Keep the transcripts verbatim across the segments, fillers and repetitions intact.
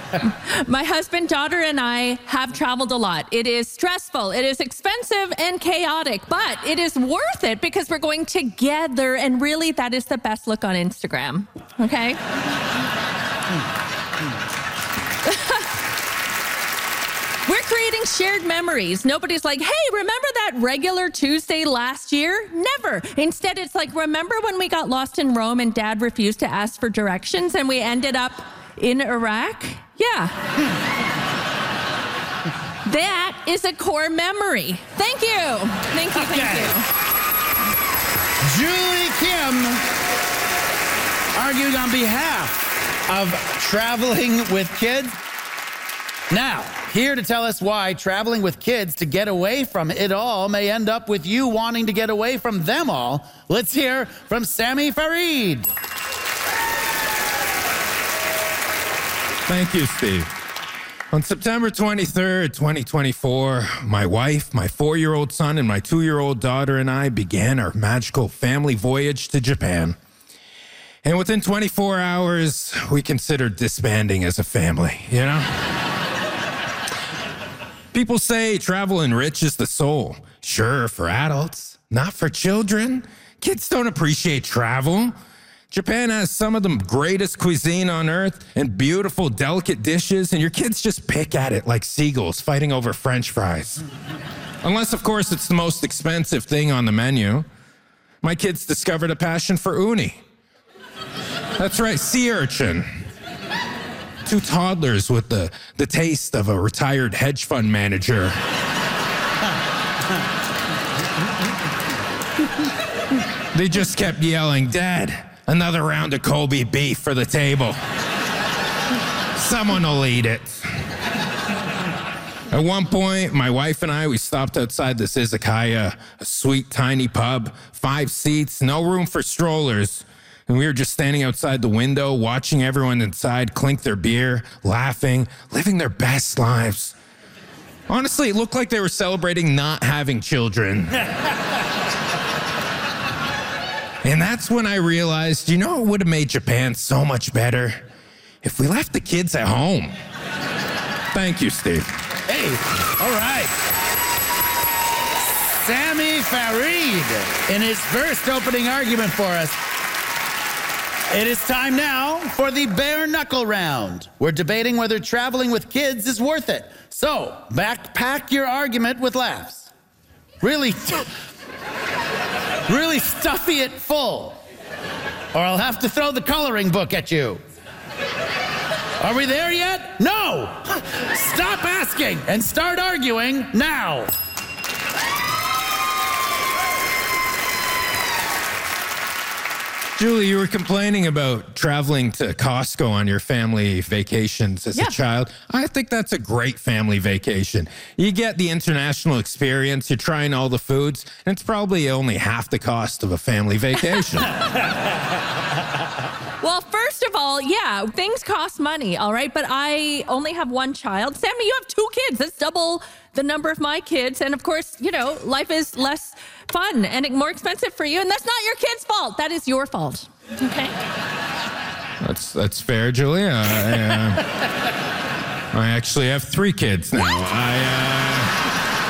My husband, daughter, and I have traveled a lot. It is stressful, it is expensive and chaotic, but it is worth it because we're going together, and really that is the best look on Instagram, okay? We're creating shared memories. Nobody's like, hey, remember that regular Tuesday last year? Never. Instead, it's like, remember when we got lost in Rome and Dad refused to ask for directions and we ended up in Iraq? Yeah. That is a core memory. Thank you. Thank you, thank Okay. you. Julie Kim arguing on behalf of traveling with kids. Now, here to tell us why traveling with kids to get away from it all may end up with you wanting to get away from them all, let's hear from Sami Farid. Thank you, Steve. On September twenty-third, twenty twenty-four, my wife, my four-year-old son, and my two-year-old daughter and I began our magical family voyage to Japan. And within twenty-four hours, we considered disbanding as a family, you know? People say travel enriches the soul. Sure, for adults, not for children. Kids don't appreciate travel. Japan has some of the greatest cuisine on earth and beautiful, delicate dishes, and your kids just pick at it like seagulls fighting over French fries. Unless, of course, it's the most expensive thing on the menu. My kids discovered a passion for uni. That's right, sea urchin. Two toddlers with the, the taste of a retired hedge fund manager. They just kept yelling, Dad, another round of Kobe beef for the table. Someone will eat it. At one point, my wife and I, we stopped outside this izakaya, a sweet, tiny pub, five seats, no room for strollers. And we were just standing outside the window, watching everyone inside clink their beer, laughing, living their best lives. Honestly, it looked like they were celebrating not having children. And that's when I realized, you know what would have made Japan so much better? If we left the kids at home. Thank you, Steve. Hey, all right. Sami Farid in his first opening argument for us. It is time now for the bare knuckle round. We're debating whether traveling with kids is worth it. So, backpack your argument with laughs. Really, really stuffy it full. Or I'll have to throw the coloring book at you. Are we there yet? No! Stop asking and start arguing now. Julie, you were complaining about traveling to Costco on your family vacations as Yeah. a child. I think that's a great family vacation. You get the international experience, you're trying all the foods, and it's probably only half the cost of a family vacation. Well, first of all, yeah, things cost money, all right? But I only have one child. Sammy, you have two kids. That's double the number of my kids. And of course, you know, life is less fun and more expensive for you. And that's not your kid's fault. That is your fault, okay? That's that's fair, Julia. I, uh, I actually have three kids now. I,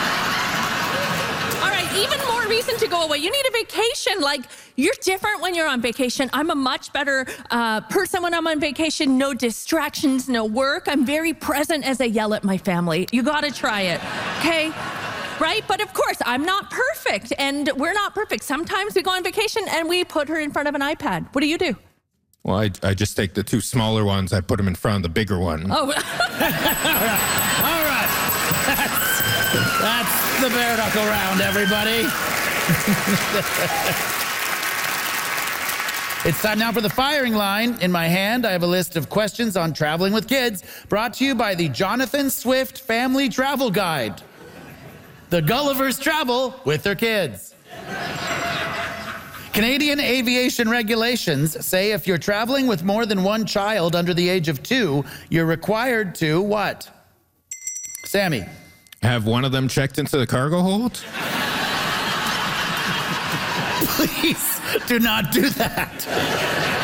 All right, even more reason to go away. You need a vacation. Like, you're different when you're on vacation. I'm a much better uh, person when I'm on vacation. No distractions, no work. I'm very present as I yell at my family. You gotta try it, okay? Right? But of course, I'm not perfect, and we're not perfect. Sometimes we go on vacation and we put her in front of an iPad. What do you do? well, I, I just take the two smaller ones, I put them in front of the bigger one. Oh, All right. That's, that's the bare knuckle round, everybody. It's time now for the firing line. In my hand, I have a list of questions on traveling with kids, brought to you by the Jonathan Swift Family Travel Guide. The Gullivers travel with their kids. Canadian aviation regulations say if you're traveling with more than one child under the age of two, you're required to what? Sammy. Have one of them checked into the cargo hold? Please do not do that.